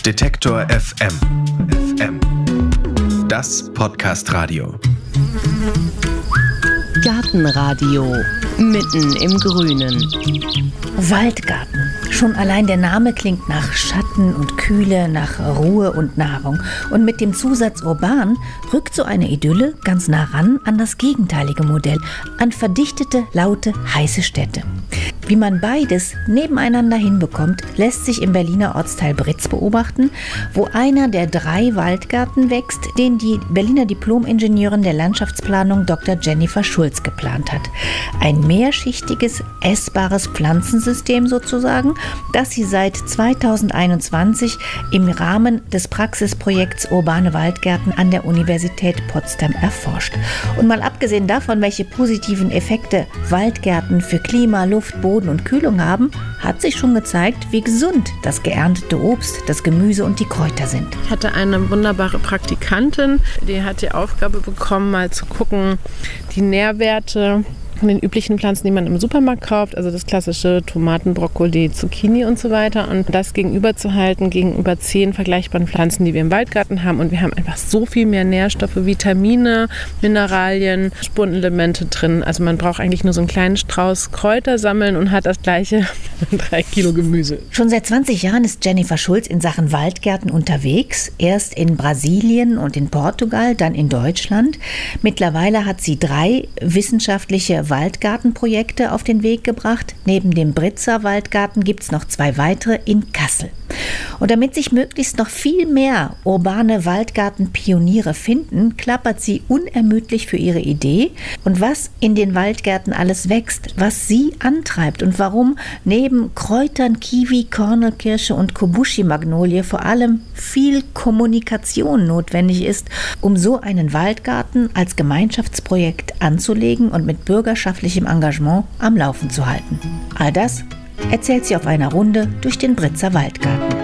Detektor FM. Das Podcast-Radio. Gartenradio. Mitten im Grünen. Waldgarten. Schon allein der Name klingt nach Schatten und Kühle, nach Ruhe und Nahrung. Und mit dem Zusatz urban rückt so eine Idylle ganz nah ran an das gegenteilige Modell, an verdichtete, laute, heiße Städte. Wie man beides nebeneinander hinbekommt, lässt sich im Berliner Ortsteil Britz beobachten, wo einer der 3 Waldgärten wächst, den die Berliner Diplom-Ingenieurin der Landschaftsplanung Dr. Jennifer Schulz geplant hat. Ein mehrschichtiges, essbares Pflanzensystem sozusagen, das sie seit 2021 im Rahmen des Praxisprojekts Urbane Waldgärten an der Universität Potsdam erforscht. Und mal abgesehen davon, welche positiven Effekte Waldgärten für Klima, Luft, Boden und Kühlung haben, hat sich schon gezeigt, wie gesund das geerntete Obst, das Gemüse und die Kräuter sind. Ich hatte eine wunderbare Praktikantin, die hat die Aufgabe bekommen, mal zu gucken, die Nährwerte von den üblichen Pflanzen, die man im Supermarkt kauft, also das klassische Tomaten, Brokkoli, Zucchini und so weiter, und das gegenüber zu halten gegenüber 10 vergleichbaren Pflanzen, die wir im Waldgarten haben, und wir haben einfach so viel mehr Nährstoffe, Vitamine, Mineralien, Spurenelemente drin. Also man braucht eigentlich nur so einen kleinen Strauß Kräuter sammeln und hat das gleiche 3 Kilo Gemüse. Schon seit 20 Jahren ist Jennifer Schulz in Sachen Waldgärten unterwegs. Erst in Brasilien und in Portugal, dann in Deutschland. Mittlerweile hat sie 3 wissenschaftliche Waldgartenprojekte auf den Weg gebracht. Neben dem Britzer Waldgarten gibt es noch 2 weitere in Kassel. Und damit sich möglichst noch viel mehr urbane Waldgartenpioniere finden, klappert sie unermüdlich für ihre Idee. Und was in den Waldgärten alles wächst, was sie antreibt und warum neben Kräutern, Kiwi, Kornelkirsche und Kobushi-Magnolie vor allem viel Kommunikation notwendig ist, um so einen Waldgarten als Gemeinschaftsprojekt anzulegen und mit bürgerschaftlichem Engagement am Laufen zu halten. All das erzählt sie auf einer Runde durch den Britzer Waldgarten.